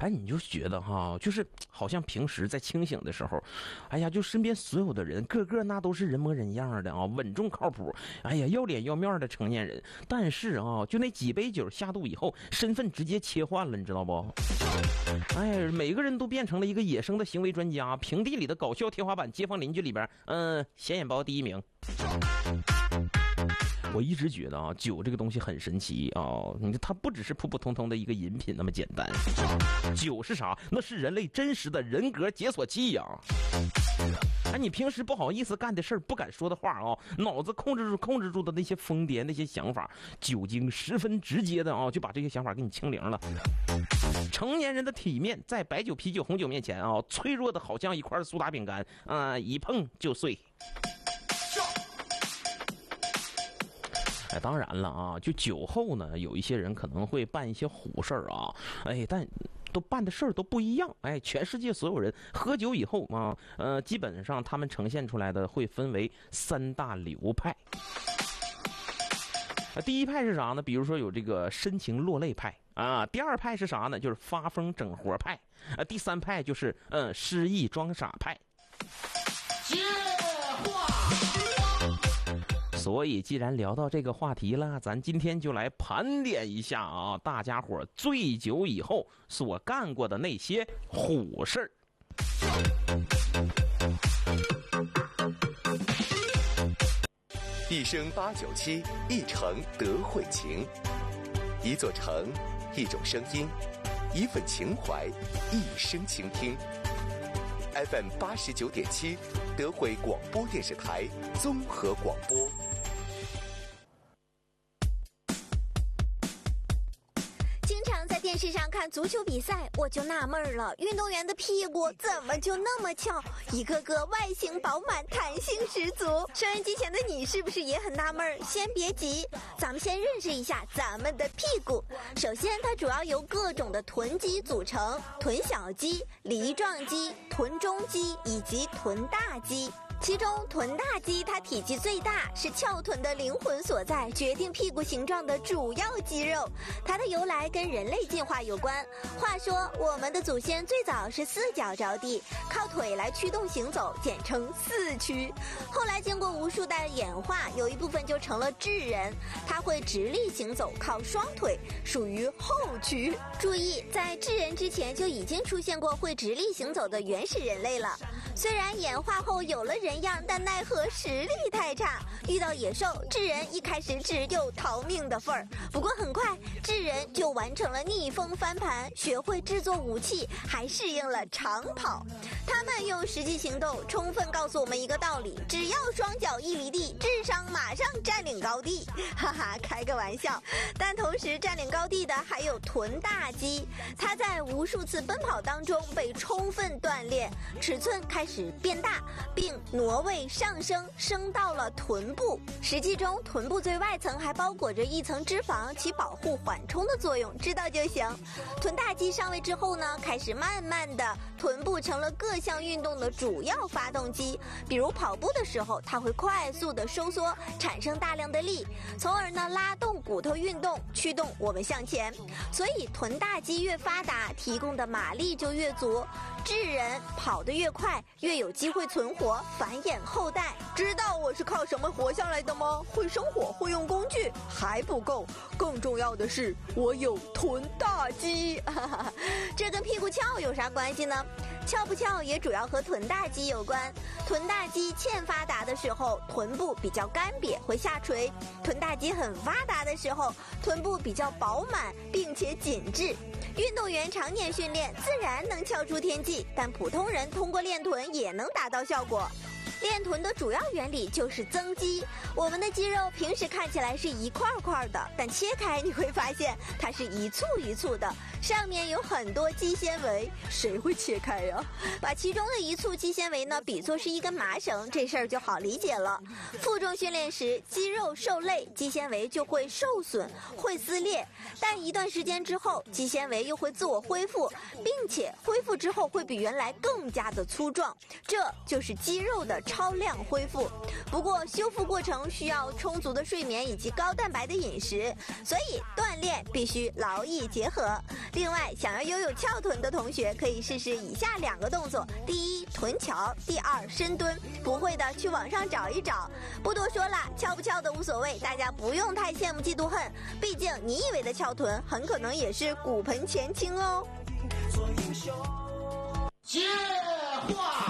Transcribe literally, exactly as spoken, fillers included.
哎，你就觉得哈，就是好像平时在清醒的时候，哎呀，就身边所有的人，个个那都是人模人样的啊，稳重靠谱，哎呀，要脸要面的成年人。但是啊，就那几杯酒下肚以后，身份直接切换了，你知道不？哎，每个人都变成了一个野生的行为专家，平地里的搞笑天花板，街坊邻居里边，嗯，显眼包第一名。我一直觉得啊，酒这个东西很神奇啊，你它不只是普普通通的一个饮品那么简单。酒是啥？那是人类真实的人格解锁器呀、啊！哎，你平时不好意思干的事儿，不敢说的话啊，脑子控制住控制住的那些疯癫那些想法，酒精十分直接的啊，就把这些想法给你清零了。成年人的体面在白酒、啤酒、红酒面前啊，脆弱的好像一块苏打饼干啊、呃，一碰就碎。哎，当然了啊，就酒后呢，有一些人可能会办一些虎事儿啊，哎，但都办的事儿都不一样。哎，全世界所有人喝酒以后啊，呃，基本上他们呈现出来的会分为三大流派。啊，第一派是啥呢？比如说有这个深情落泪派啊，第二派是啥呢？就是发疯整活派啊，第三派就是嗯失忆装傻派。接话。所以既然聊到这个话题了，咱今天就来盘点一下啊，大家伙醉酒以后所干过的那些虎事儿。 一生八九七，一城德惠情。一座城，一种声音，一份情怀，一生倾听。F M 八十九点七，德惠广播电视台综合广播。 电视上看足球比赛，我就纳闷了，运动员的屁股怎么就那么翘，一个个外形饱满，弹性十足。收音机前的你是不是也很纳闷？先别急，咱们先认识一下咱们的屁股。首先，它主要由各种的臀肌组成，臀小肌、梨状肌、臀中肌以及臀大肌。其中臀大肌它体积最大，是翘臀的灵魂所在，决定屁股形状的主要肌肉。它的由来跟人类进化有关。话说我们的祖先最早是四脚着地，靠腿来驱动行走，简称四驱。后来经过无数代演化，有一部分就成了智人，它会直立行走，靠双腿，属于后驱。注意，在智人之前就已经出现过会直立行走的原始人类了。虽然演化后有了人样，但奈何实力太差，遇到野兽，智人一开始只有逃命的份儿。不过很快，智人就完成了逆风翻盘，学会制作武器，还适应了长跑。他们用实际行动充分告诉我们一个道理：只要双脚一离地，智商马上占领高地。哈哈，开个玩笑。但同时占领高地的还有臀大肌，它在无数次奔跑当中被充分锻炼，尺寸开始变大，并挪位上升，升到了臀部。实际中，臀部最外层还包裹着一层脂肪，起保护缓冲的作用，知道就行。臀大肌上位之后呢，开始慢慢的，臀部成了各项运动的主要发动机。比如跑步的时候，它会快速的收缩，产生大量的力，从而呢拉动骨头运动，驱动我们向前。所以臀大肌越发达，提供的马力就越足。智人跑得越快，越有机会存活，繁衍后代。知道我是靠什么活下来的吗？会生火，会用工具还不够，更重要的是我有臀大肌。这跟屁股翘有啥关系呢？翘不翘也主要和臀大肌有关。臀大肌欠发达的时候，臀部比较干瘪，会下垂；臀大肌很发达的时候，臀部比较饱满，并且紧致。运动员常年训练，自然能翘出天际，但普通人通过练臀也能达到效果。练臀的主要原理就是增肌。我们的肌肉平时看起来是一块块的，但切开你会发现它是一簇一簇的，上面有很多肌纤维。谁会切开呀？把其中的一簇肌纤维呢比作是一根麻绳，这事儿就好理解了。负重训练时，肌肉受累，肌纤维就会受损，会撕裂。但一段时间之后，肌纤维又会自我恢复，并且恢复之后会比原来更加的粗壮。这就是肌肉的超量恢复。不过修复过程需要充足的睡眠以及高蛋白的饮食，所以锻炼必须劳逸结合。另外，想要拥有翘臀的同学可以试试以下两个动作：第一，臀桥；第二，深蹲。不会的，去网上找一找。不多说了，翘不翘的无所谓，大家不用太羡慕嫉妒恨。毕竟你以为的翘臀，很可能也是骨盆前倾哦。 接话